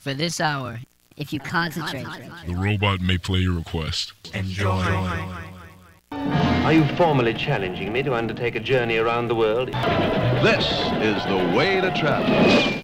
For this hour, if you concentrate, the robot may play your request. Enjoy. Are you formally challenging me to undertake a journey around the world? This is the way to travel.